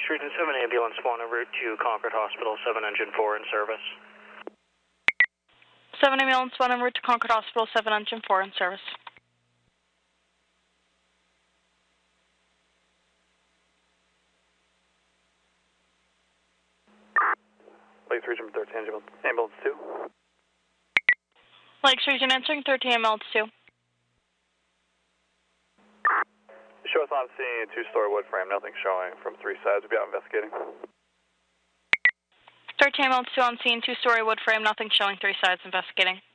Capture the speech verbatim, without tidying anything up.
Region seven ambulance one en route to Concord Hospital, seven engine four in service. seven ambulance one en route to Concord Hospital, seven engine four in service. Lakes Region thirteen, ambulance two. Lakes Region answering thirteen ambulance two. Show us on seeing a two-story wood frame, nothing showing from three sides. We'll be out investigating. thirteen ambulance two on scene, two-story wood frame, nothing showing, three sides investigating.